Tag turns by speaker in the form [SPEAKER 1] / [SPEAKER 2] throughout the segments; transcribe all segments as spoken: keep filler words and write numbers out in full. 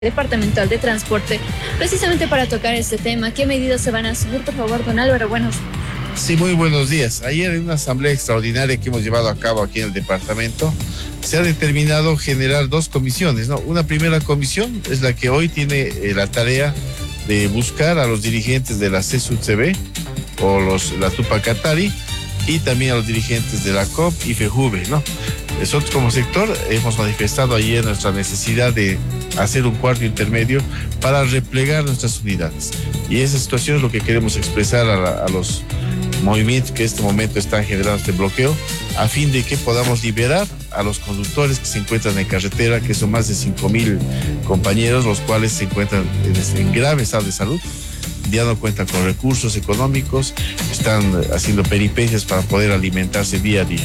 [SPEAKER 1] Departamental de Transporte, precisamente para tocar este tema. ¿Qué medidas se van a asumir? Por favor, don Álvaro, buenos.
[SPEAKER 2] Sí, muy buenos días. Ayer en una asamblea extraordinaria que hemos llevado a cabo aquí en el departamento, se ha determinado generar dos comisiones, ¿no? Una primera comisión es la que hoy tiene eh, la tarea de buscar a los dirigentes de la C S U C B o los, la Tupac Katari y también a los dirigentes de la C O P y FEJUVE, ¿no? Nosotros como sector hemos manifestado ayer nuestra necesidad de hacer un cuarto intermedio para replegar nuestras unidades. Y esa situación es lo que queremos expresar a, la, a los movimientos que en este momento están generando este bloqueo, a fin de que podamos liberar a los conductores que se encuentran en carretera, que son más de cinco mil compañeros, los cuales se encuentran en, en grave estado de salud. Ya no cuentan con recursos económicos, están haciendo peripecias para poder alimentarse día a día.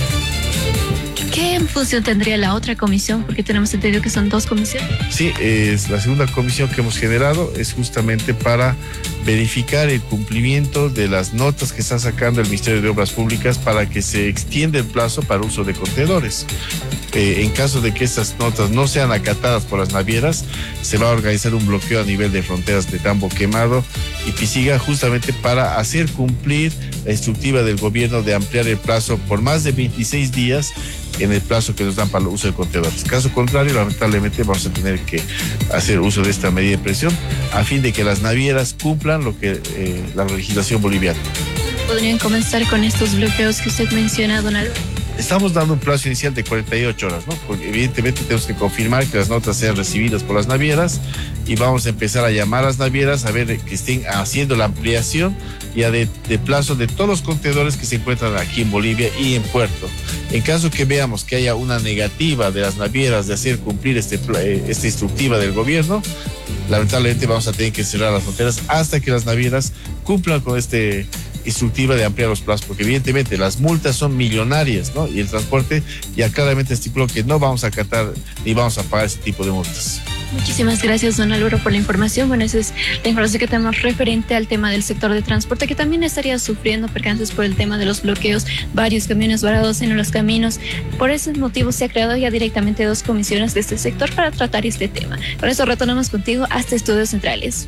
[SPEAKER 1] ¿Qué función tendría la otra comisión? Porque tenemos entendido que son dos comisiones.
[SPEAKER 2] Sí, es la segunda comisión que hemos generado es justamente para verificar el cumplimiento de las notas que está sacando el Ministerio de Obras Públicas para que se extienda el plazo para uso de contenedores. Eh, en caso de que estas notas no sean acatadas por las navieras, se va a organizar un bloqueo a nivel de fronteras de Tambo Quemado y Pisiga, justamente para hacer cumplir la instructiva del gobierno de ampliar el plazo por más de veintiséis días en el plazo que nos dan para el uso de contenedores. Caso contrario, lamentablemente vamos a tener que hacer uso de esta medida de presión a fin de que las navieras cumplan lo que eh, la legislación boliviana.
[SPEAKER 1] ¿Podrían comenzar con estos bloqueos que usted menciona, don Álvaro?
[SPEAKER 2] Estamos dando un plazo inicial de cuarenta y ocho horas, ¿no? Porque evidentemente tenemos que confirmar que las notas sean recibidas por las navieras y vamos a empezar a llamar a las navieras a ver que estén haciendo la ampliación ya de, de plazo de todos los contenedores que se encuentran aquí en Bolivia y en puerto. En caso que veamos que haya una negativa de las navieras de hacer cumplir este, esta instructiva del gobierno, lamentablemente vamos a tener que cerrar las fronteras hasta que las navieras cumplan con este instructiva de ampliar los plazos, porque evidentemente las multas son millonarias, ¿no? Y el transporte ya claramente estipuló que no vamos a acatar ni vamos a pagar ese tipo de multas.
[SPEAKER 1] Muchísimas gracias, don Álvaro, por la información. Bueno, esa es la información que tenemos referente al tema del sector de transporte, que también estaría sufriendo percances por el tema de los bloqueos, varios camiones varados en los caminos. Por ese motivo se ha creado ya directamente dos comisiones de este sector para tratar este tema. Con eso retornamos contigo hasta Estudios Centrales.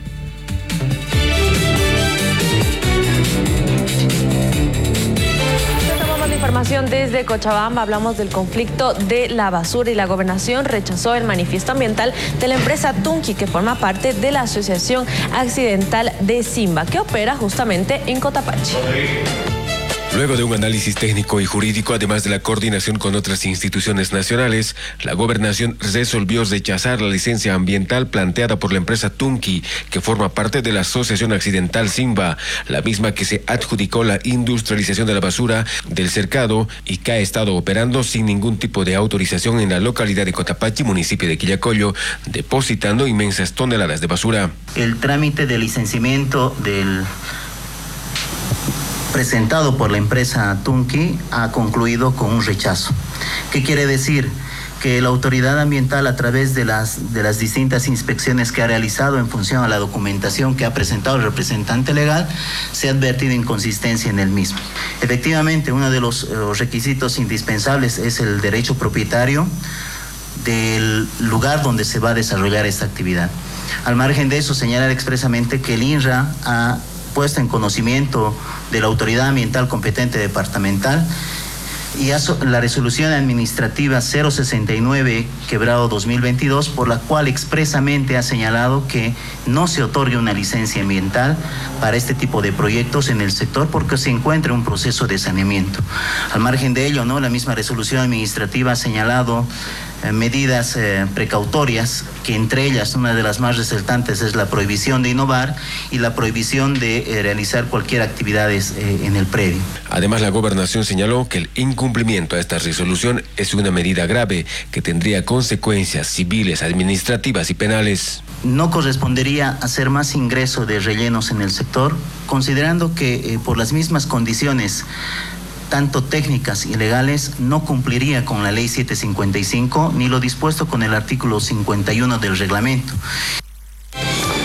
[SPEAKER 3] Información desde Cochabamba. Hablamos del conflicto de la basura y la gobernación rechazó el manifiesto ambiental de la empresa Tunqui, que forma parte de la Asociación Accidental de Simba, que opera justamente en Cotapaxi.
[SPEAKER 4] Luego de un análisis técnico y jurídico, además de la coordinación con otras instituciones nacionales, la gobernación resolvió rechazar la licencia ambiental planteada por la empresa Tunqui, que forma parte de la Asociación Accidental Simba, la misma que se adjudicó la industrialización de la basura del cercado y que ha estado operando sin ningún tipo de autorización en la localidad de Cotapaxi, municipio de Quillacollo, depositando inmensas toneladas de basura.
[SPEAKER 5] El trámite de licenciamiento del presentado por la empresa Tunqui ha concluido con un rechazo. ¿Qué quiere decir? Que la autoridad ambiental, a través de las, de las distintas inspecciones que ha realizado en función a la documentación que ha presentado el representante legal, se ha advertido inconsistencia en el mismo. Efectivamente, uno de los, los requisitos indispensables es el derecho propietario del lugar donde se va a desarrollar esta actividad. Al margen de eso, señalar expresamente que el INRA ha puesto en conocimiento de la autoridad ambiental competente departamental y la resolución administrativa cero sesenta y nueve quebrado dos mil veintidós, por la cual expresamente ha señalado que no se otorgue una licencia ambiental para este tipo de proyectos en el sector porque se encuentra en un proceso de saneamiento. Al margen de ello, ¿no?, la misma resolución administrativa ha señalado eh, medidas eh, precautorias, que entre ellas una de las más resaltantes es la prohibición de innovar y la prohibición de eh, realizar cualquier actividad eh, en el predio.
[SPEAKER 4] Además, la gobernación señaló que el incumplimiento a esta resolución es una medida grave que tendría consecuencias civiles, administrativas y penales.
[SPEAKER 5] No correspondería hacer más ingreso de rellenos en el sector, considerando que eh, por las mismas condiciones tanto técnicas y legales, no cumpliría con la ley setecientos cincuenta y cinco ni lo dispuesto con el artículo cincuenta y uno del reglamento.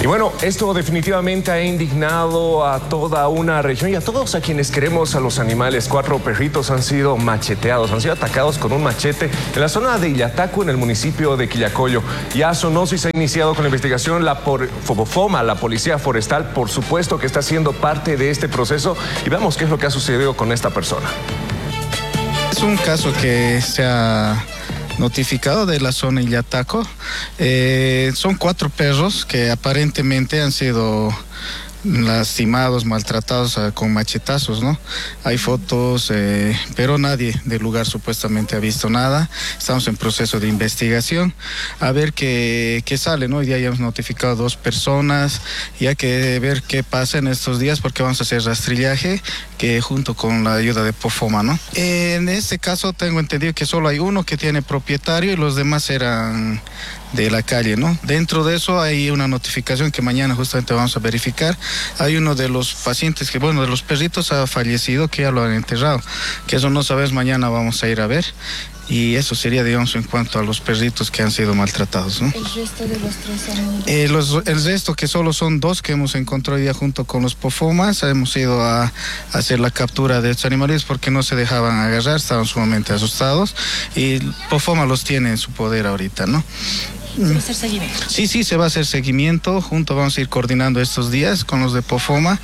[SPEAKER 6] Y bueno, esto definitivamente ha indignado a toda una región y a todos a quienes queremos a los animales. Cuatro perritos han sido macheteados, han sido atacados con un machete en la zona de Illataco, en el municipio de Quillacollo. Ya Sonosis ha iniciado con la investigación. La por, Fobofoma, la Policía Forestal, por supuesto que está siendo parte de este proceso. Y veamos qué es lo que ha sucedido con esta persona.
[SPEAKER 7] Es un caso que se ha notificado de la zona Illataco. Eh, son cuatro perros que aparentemente han sido lastimados, maltratados uh, con machetazos, ¿no? Hay fotos, eh, pero nadie del lugar supuestamente ha visto nada. Estamos en proceso de investigación, a ver qué, qué sale, ¿no? Hoy día ya hemos notificado dos personas y hay que ver qué pasa en estos días porque vamos a hacer rastrillaje que junto con la ayuda de Pofoma, ¿no? En este caso tengo entendido que solo hay uno que tiene propietario y los demás eran de la calle, ¿no? Dentro de eso hay una notificación que mañana justamente vamos a verificar. Hay uno de los pacientes que, bueno, de los perritos ha fallecido, que ya lo han enterrado, que eso no sabes, mañana vamos a ir a ver. Y eso sería, digamos, en cuanto a los perritos que han sido maltratados, ¿no?
[SPEAKER 1] El resto de los tres animales.
[SPEAKER 7] Eh, los, el resto, que solo son dos que hemos encontrado ya junto con los Pofomas, hemos ido a, a hacer la captura de estos animales porque no se dejaban agarrar, estaban sumamente asustados y Pofoma los tiene en su poder ahorita, ¿no?
[SPEAKER 1] ¿Se va a hacer seguimiento?
[SPEAKER 7] Sí, sí, se va a hacer seguimiento. Juntos vamos a ir coordinando estos días con los de Pofoma.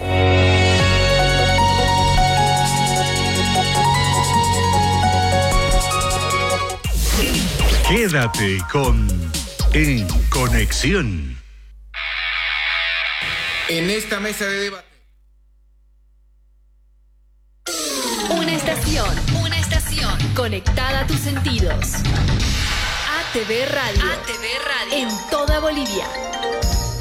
[SPEAKER 8] Quédate con En Conexión.
[SPEAKER 9] En esta mesa de debate.
[SPEAKER 10] Una estación, una estación conectada a tus sentidos. A T V Radio. A T V Radio. En toda Bolivia.